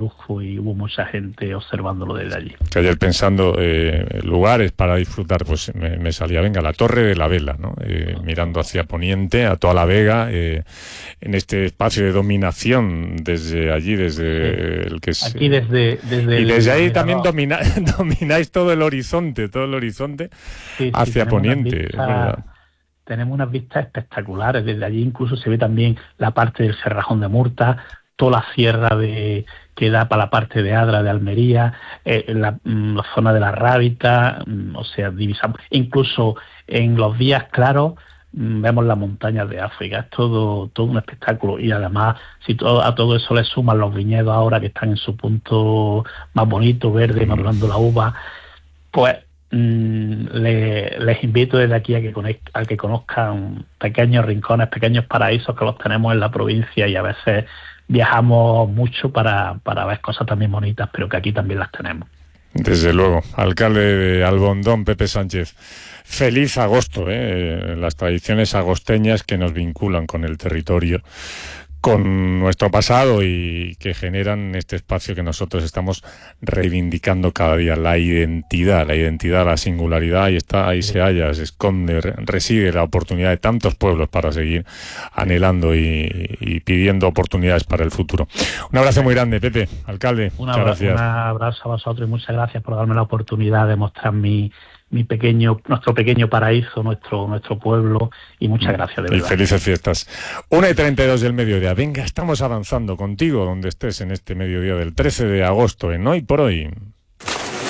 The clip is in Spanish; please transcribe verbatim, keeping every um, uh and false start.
lujo y hubo mucha gente observándolo desde allí. Que ayer pensando eh, lugares para disfrutar, pues me, me salía, venga, la Torre de la Vela, ¿no? Eh, mirando hacia Poniente, a toda la Vega, eh, en este espacio de dominación desde allí, desde sí. el que es... Aquí desde... desde y desde ahí también mirador. domina, domináis todo el horizonte, todo el horizonte sí, hacia sí, Poniente, vista, es verdad. Tenemos unas vistas espectaculares, desde allí incluso se ve también la parte del Cerrajón de Murta, toda la sierra de que da para la parte de Adra, de Almería, eh, la, la zona de la Rábita, o sea, divisamos, incluso en los días claros vemos las montañas de África, es todo, todo un espectáculo, y además si todo, a todo eso le suman los viñedos ahora que están en su punto más bonito, verde, madurando la uva, pues Le, les invito desde aquí a que, a que conozcan pequeños rincones, pequeños paraísos que los tenemos en la provincia, y a veces viajamos mucho para, para ver cosas también bonitas, pero que aquí también las tenemos. Desde luego. Alcalde de Albondón, Pepe Sánchez, feliz agosto, ¿eh? Las tradiciones agosteñas que nos vinculan con el territorio, con nuestro pasado, y que generan este espacio que nosotros estamos reivindicando cada día, la identidad, la identidad, la singularidad. Ahí está, ahí se halla, se esconde, reside la oportunidad de tantos pueblos para seguir anhelando y, y pidiendo oportunidades para el futuro. Un abrazo muy grande, Pepe, alcalde. Un muchas abrazo, gracias. Un abrazo a vosotros y muchas gracias por darme la oportunidad de mostrar mi mi pequeño, nuestro pequeño paraíso, nuestro nuestro pueblo, y muchas gracias, de verdad. Y felices fiestas. una y treinta y dos del mediodía. Venga, estamos avanzando contigo donde estés en este mediodía del trece de agosto, en Hoy por Hoy.